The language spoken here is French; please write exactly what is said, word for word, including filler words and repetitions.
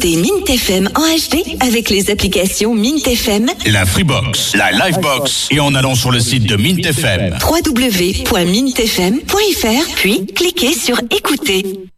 Écoutez Mint F M en H D avec les applications Mint F M, la Freebox, la Livebox et en allant sur le site de Mint F M. w w w point mint f m point f r, puis cliquez sur Écouter.